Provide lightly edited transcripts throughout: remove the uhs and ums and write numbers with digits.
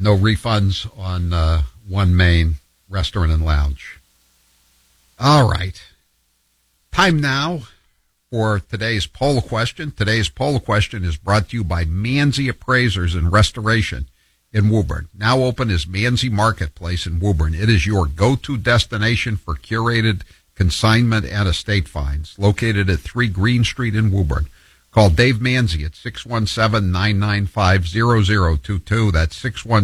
no refunds on One Main Restaurant and Lounge. All right. Time now for today's poll question. Today's poll question is brought to you by Manzi Appraisers and Restoration in Woburn. Now open is Manzi Marketplace in Woburn. It is your go-to destination for curated consignment and estate finds. Located at 3 Green Street in Woburn. Call Dave Manzi at 617-995-0022. That's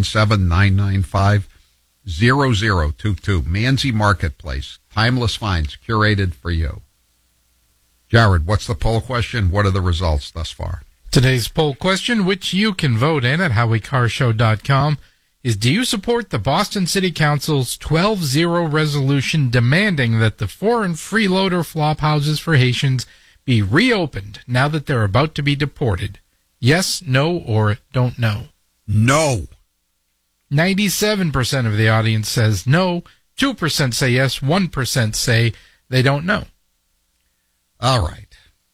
617-995-0022. Manzi Marketplace. Timeless finds curated for you. Jared, what's the poll question? What are the results thus far? Today's poll question, which you can vote in at HowieCarShow.com, is do you support the Boston City Council's 12-0 resolution demanding that the foreign freeloader flop houses for Haitians be reopened now that they're about to be deported? Yes, no, or don't know? No. 97% of the audience says no, 2% say yes, 1% say they don't know. All right.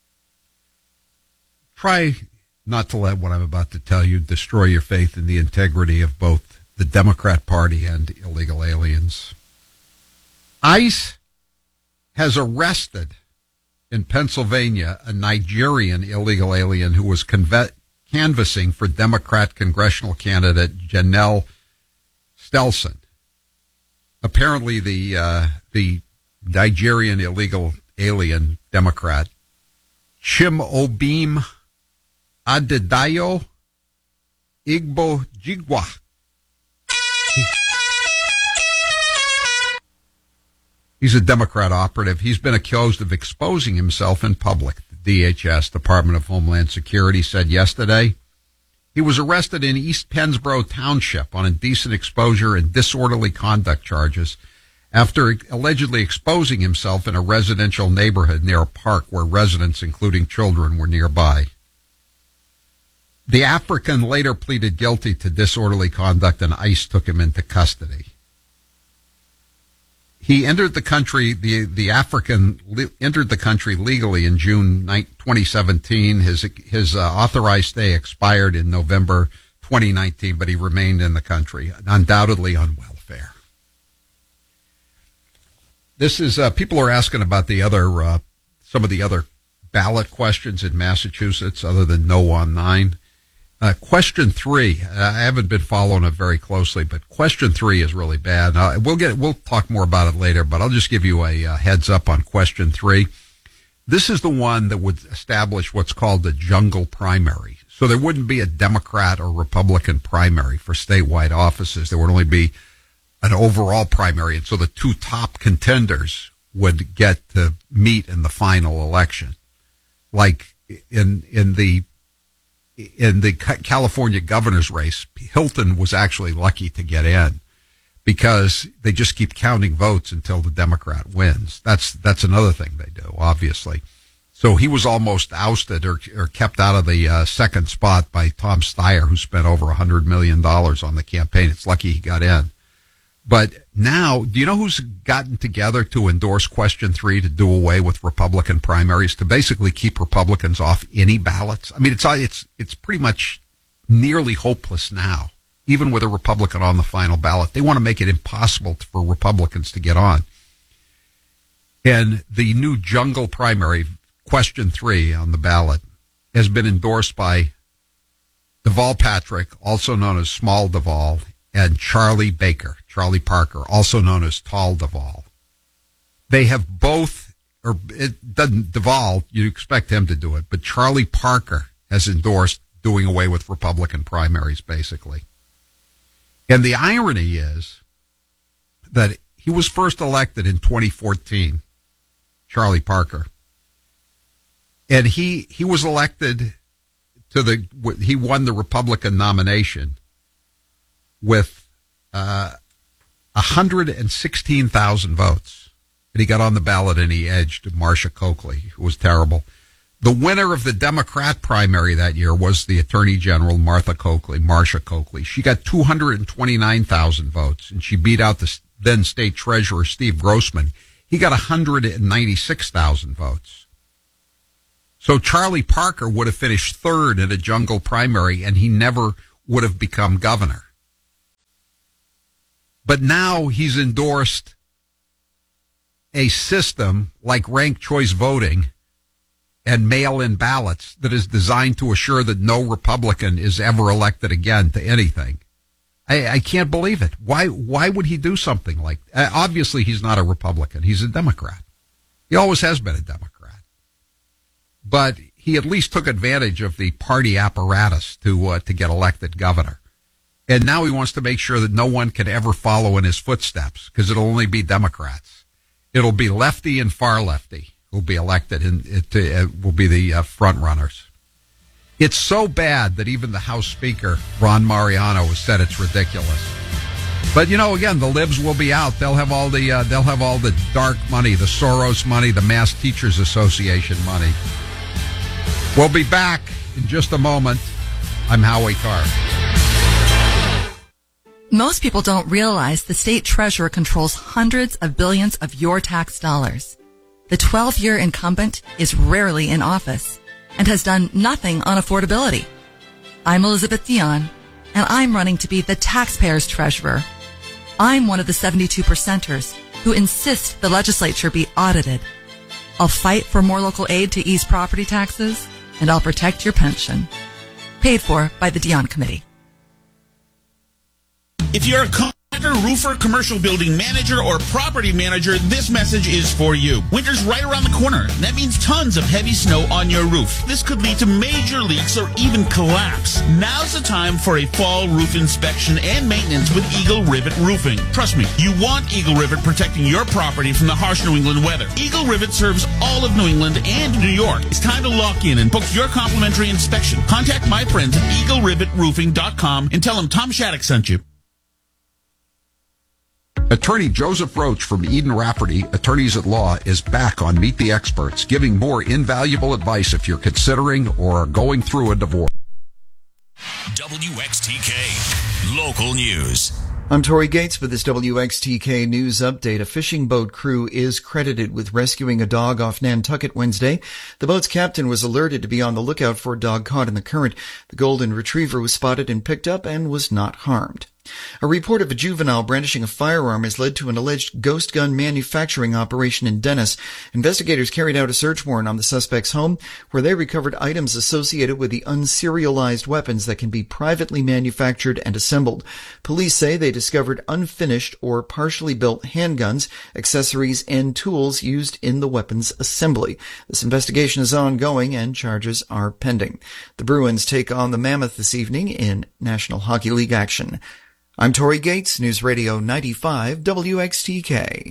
Try not to let what I'm about to tell you destroy your faith in the integrity of both the Democrat Party and illegal aliens. ICE has arrested in Pennsylvania a Nigerian illegal alien who was canvassing for Democrat congressional candidate Janelle Stelson. Apparently the Nigerian illegal alien Democrat Chimobim Adedayo Igbo Jigwa. He's a Democrat operative. He's been accused of exposing himself in public. The DHS, Department of Homeland Security, said yesterday he was arrested in East Pennsboro Township on indecent exposure and disorderly conduct charges after allegedly exposing himself in a residential neighborhood near a park where residents, including children, were nearby. The African later pleaded guilty to disorderly conduct, and ICE took him into custody. He entered the country, the African entered the country legally in June 2017. His authorized stay expired in November 2019, but he remained in the country, undoubtedly on welfare. This is, people are asking about the other, some of the other ballot questions in Massachusetts other than no on 9. Question 3, I haven't been following it very closely, but question 3 is really bad. We'll talk more about it later, but I'll just give you a heads up on question 3. This is the one that would establish what's called the jungle primary. So there wouldn't be a Democrat or Republican primary for statewide offices. There would only be an overall primary. And so the two top contenders would get to meet in the final election. Like in the California governor's race, Hilton was actually lucky to get in because they just keep counting votes until the Democrat wins. That's another thing they do, obviously. So he was almost ousted or kept out of the second spot by Tom Steyer, who spent over $100 million on the campaign. It's lucky he got in. But now, do you know who's gotten together to endorse question 3 to do away with Republican primaries, to basically keep Republicans off any ballots? I mean, it's pretty much nearly hopeless now, even with a Republican on the final ballot. They want to make it impossible for Republicans to get on. And the new jungle primary, question 3 on the ballot, has been endorsed by Deval Patrick, also known as Small Deval, and Charlie Parker, also known as Tall Deval. They have both, or it doesn't, Deval, you expect him to do it, but Charlie Parker has endorsed doing away with Republican primaries, basically. And the irony is that he was first elected in 2014, Charlie Parker. And he was elected he won the Republican nomination with 116,000 votes. And he got on the ballot and he edged Marsha Coakley, who was terrible. The winner of the Democrat primary that year was the Attorney General, Marsha Coakley. She got 229,000 votes, and she beat out the then State Treasurer, Steve Grossman. He got 196,000 votes. So Charlie Parker would have finished third in a jungle primary, and he never would have become governor. But now he's endorsed a system like ranked choice voting and mail-in ballots that is designed to assure that no Republican is ever elected again to anything. I can't believe it. Why would he do something like that? Obviously, he's not a Republican. He's a Democrat. He always has been a Democrat. But he at least took advantage of the party apparatus to get elected governor. And now he wants to make sure that no one can ever follow in his footsteps, because it'll only be Democrats. It'll be lefty and far lefty who'll be elected, and it will be the front runners. It's so bad that even the House Speaker, Ron Mariano, has said it's ridiculous. But again, the libs will be out. They'll have all the dark money, the Soros money, the Mass Teachers Association money. We'll be back in just a moment. I'm Howie Carr. Most people don't realize the state treasurer controls hundreds of billions of your tax dollars. The 12-year incumbent is rarely in office and has done nothing on affordability. I'm Elizabeth Dion, and I'm running to be the taxpayer's treasurer. I'm one of the 72%ers who insist the legislature be audited. I'll fight for more local aid to ease property taxes, and I'll protect your pension. Paid for by the Dion Committee. If you're a contractor, roofer, commercial building manager, or property manager, this message is for you. Winter's right around the corner. That means tons of heavy snow on your roof. This could lead to major leaks or even collapse. Now's the time for a fall roof inspection and maintenance with Eagle Rivet Roofing. Trust me, you want Eagle Rivet protecting your property from the harsh New England weather. Eagle Rivet serves all of New England and New York. It's time to lock in and book your complimentary inspection. Contact my friends at EagleRivetRoofing.com and tell them Tom Shattuck sent you. Attorney Joseph Roach from Eden Rafferty, Attorneys at Law, is back on Meet the Experts, giving more invaluable advice if you're considering or are going through a divorce. WXTK Local News. I'm Tori Gates with this WXTK News Update. A fishing boat crew is credited with rescuing a dog off Nantucket Wednesday. The boat's captain was alerted to be on the lookout for a dog caught in the current. The golden retriever was spotted and picked up and was not harmed. A report of a juvenile brandishing a firearm has led to an alleged ghost gun manufacturing operation in Dennis. Investigators carried out a search warrant on the suspect's home, where they recovered items associated with the unserialized weapons that can be privately manufactured and assembled. Police say they discovered unfinished or partially built handguns, accessories, and tools used in the weapons assembly. This investigation is ongoing and charges are pending. The Bruins take on the Mammoth this evening in National Hockey League action. I'm Tori Gates, News Radio 95 WXTK.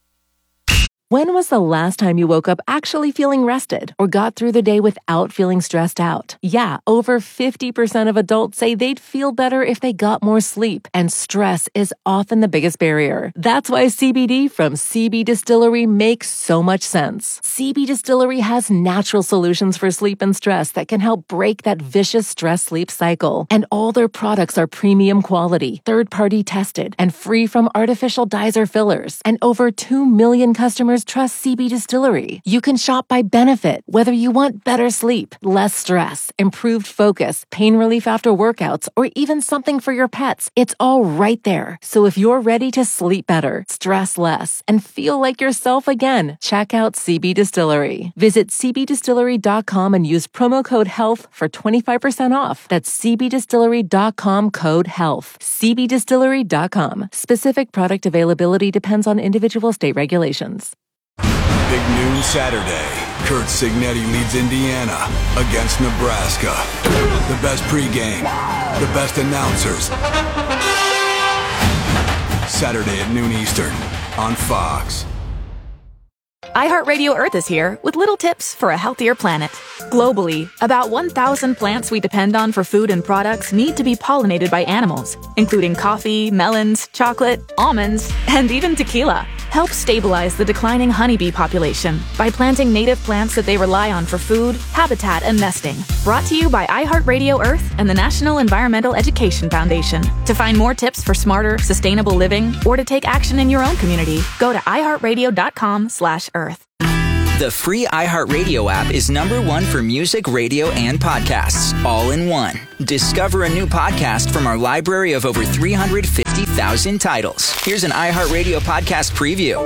When was the last time you woke up actually feeling rested or got through the day without feeling stressed out? Yeah, over 50% of adults say they'd feel better if they got more sleep, and stress is often the biggest barrier. That's why CBD from CB Distillery makes so much sense. CB Distillery has natural solutions for sleep and stress that can help break that vicious stress-sleep cycle. And all their products are premium quality, third-party tested, and free from artificial dyes or fillers. And over 2 million customers trust CB Distillery. You can shop by benefit, whether you want better sleep, less stress, improved focus, pain relief after workouts, or even something for your pets. It's all right there. So if you're ready to sleep better, stress less, and feel like yourself again, check out CB Distillery. Visit cbdistillery.com and use promo code HEALTH for 25% off. That's cbdistillery.com code HEALTH. cbdistillery.com. Specific product availability depends on individual state regulations. Big noon Saturday. Kurt Signetti leads Indiana against Nebraska. The best pregame, the best announcers. Saturday at noon Eastern on Fox. iHeartRadio Earth is here with little tips for a healthier planet. Globally, about 1,000 plants we depend on for food and products need to be pollinated by animals, including coffee, melons, chocolate, almonds, and even tequila. Help stabilize the declining honeybee population by planting native plants that they rely on for food, habitat, and nesting. Brought to you by iHeartRadio Earth and the National Environmental Education Foundation. To find more tips for smarter, sustainable living, or to take action in your own community, go to iHeartRadio.com/Earth. The free iHeartRadio app is #1 for music, radio, and podcasts, all in one. Discover a new podcast from our library of over 350,000 titles. Here's an iHeartRadio podcast preview.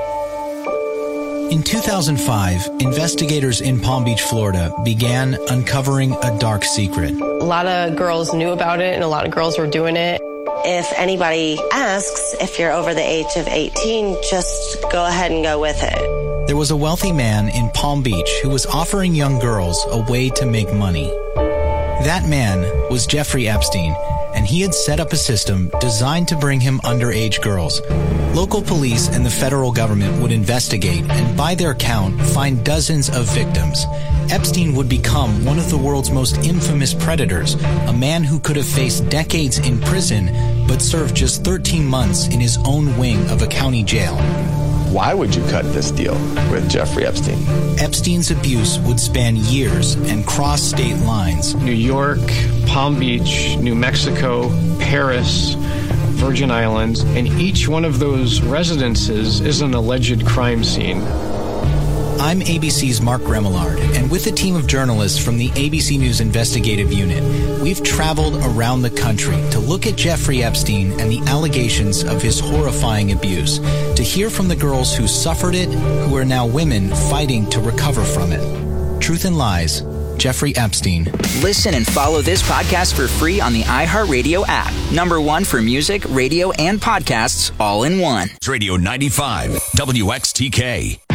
In 2005, investigators in Palm Beach, Florida began uncovering a dark secret. A lot of girls knew about it and a lot of girls were doing it. If anybody asks if you're over the age of 18, just go ahead and go with it. There was a wealthy man in Palm Beach who was offering young girls a way to make money. That man was Jeffrey Epstein, and he had set up a system designed to bring him underage girls. Local police and the federal government would investigate and, by their count, find dozens of victims. Epstein would become one of the world's most infamous predators, a man who could have faced decades in prison but served just 13 months in his own wing of a county jail. Why would you cut this deal with Jeffrey Epstein? Epstein's abuse would span years and cross state lines. New York, Palm Beach, New Mexico, Paris, Virgin Islands, and each one of those residences is an alleged crime scene. I'm ABC's Mark Remillard, and with a team of journalists from the ABC News Investigative Unit, we've traveled around the country to look at Jeffrey Epstein and the allegations of his horrifying abuse, to hear from the girls who suffered it, who are now women fighting to recover from it. Truth and Lies, Jeffrey Epstein. Listen and follow this podcast for free on the iHeartRadio app. #1 for music, radio, and podcasts, all in one. Radio 95, WXTK.